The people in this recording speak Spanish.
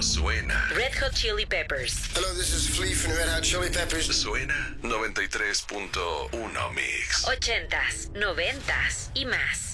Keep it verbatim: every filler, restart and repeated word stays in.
suena. Red Hot Chili Peppers. Hello, this is Flea from the Red Hot Chili Peppers. Suena noventa y tres punto uno Mix. Ochentas, noventas y más.